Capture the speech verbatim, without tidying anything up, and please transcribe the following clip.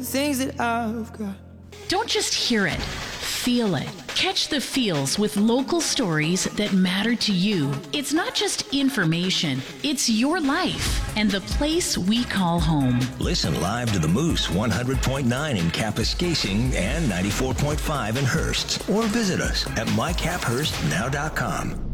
things that I've got. Don't just hear it, feel it. Catch the feels with local stories that matter to you. It's not just information, it's your life and the place we call home. Listen live to the Moose one hundred point nine in Kapuskasing and ninety-four point five in Hearst, or visit us at my cap hurst now dot com.